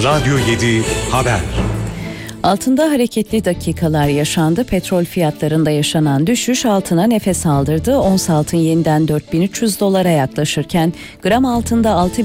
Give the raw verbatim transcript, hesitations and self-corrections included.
Radyo yedi Haber. Altında hareketli dakikalar yaşandı. Petrol fiyatlarında yaşanan düşüş altına nefes aldırdı. Ons altın yeniden dört bin üç yüz dolara yaklaşırken gram altında altı